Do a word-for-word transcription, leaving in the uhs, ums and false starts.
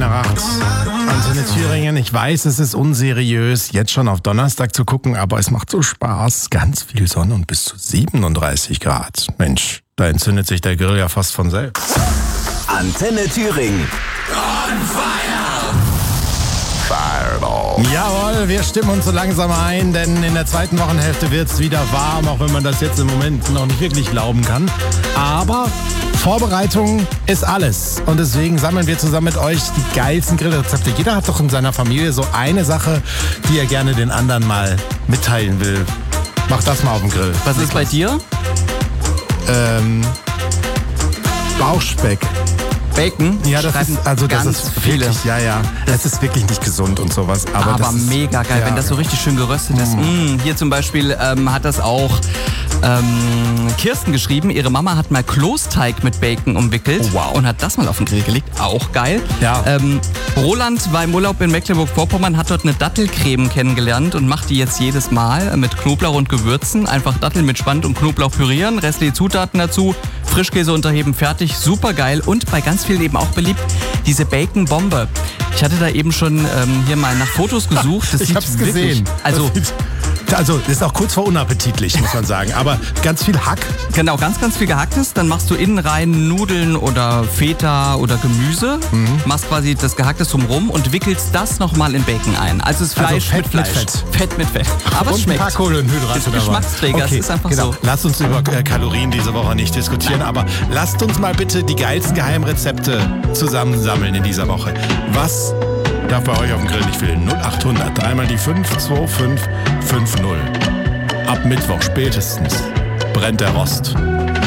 nach acht. Antenne Thüringen, ich weiß, es ist unseriös, jetzt schon auf Donnerstag zu gucken, aber es macht so Spaß. Ganz viel Sonne und bis zu siebenunddreißig Grad. Mensch, da entzündet sich der Grill ja fast von selbst. Antenne Thüringen. On fire! Fireball. Jawohl, wir stimmen uns so langsam ein, denn in der zweiten Wochenhälfte wird es wieder warm, auch wenn man das jetzt im Moment noch nicht wirklich glauben kann. Aber Vorbereitung ist alles und deswegen sammeln wir zusammen mit euch die geilsten Grillrezepte. Jeder hat doch in seiner Familie so eine Sache, die er gerne den anderen mal mitteilen will. Mach das mal auf dem Grill. Was ist bei dir? Ähm, Bauchspeck. Bacon? Ja, das ist, also das ganz ist viele. wirklich, ja, ja. Das ist wirklich nicht gesund und sowas. Aber, Aber das ist, mega geil, ja, wenn das so richtig schön geröstet mm. ist. Mm, hier zum Beispiel ähm, hat das auch ähm, Kirsten geschrieben. Ihre Mama hat mal Klosteig mit Bacon umwickelt Oh, wow. und hat das mal auf den Grill gelegt. Auch geil. Ja. Ähm, Roland war im Urlaub in Mecklenburg-Vorpommern, hat dort eine Dattelcreme kennengelernt und macht die jetzt jedes Mal mit Knoblauch und Gewürzen. Einfach Datteln mit Spand und Knoblauch pürieren, restliche Zutaten dazu, Frischkäse unterheben, fertig. Super geil und bei ganz vielen eben auch beliebt diese Bacon-Bombe. Ich hatte da eben schon ähm, hier mal nach Fotos gesucht. Das ich sieht hab's wirklich, gesehen. Also, Das sieht, also ist auch kurz vor unappetitlich, muss man sagen. Aber ganz viel Hack. genau, ganz, ganz viel Gehacktes. Dann machst du innen rein Nudeln oder Feta oder Gemüse. Mhm. Machst quasi das Gehacktes drumrum und wickelst das nochmal in Bacon ein. Also das Fleisch Also Fett mit Fleisch. mit Fett. Fett mit Fett. Aber und es schmeckt. ein paar Kohlenhydrate Ist dabei. Geschmacksträger, es ist einfach genau. so. Lasst uns über äh, Kalorien diese Woche nicht diskutieren, aber lasst uns mal bitte die geilsten Geheimrezepte zusammensammeln in dieser Woche. Was darf bei euch auf dem Grill nicht fehlen? null achthundert, dreimal die fünf zwei fünf fünf null. Ab Mittwoch spätestens brennt der Rost.